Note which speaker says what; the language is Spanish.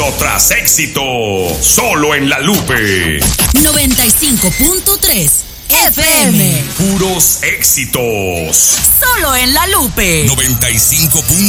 Speaker 1: tras éxito, solo en La Lupe.
Speaker 2: 95.3 FM.
Speaker 1: Puros éxitos.
Speaker 2: Solo en La Lupe.
Speaker 1: 95.3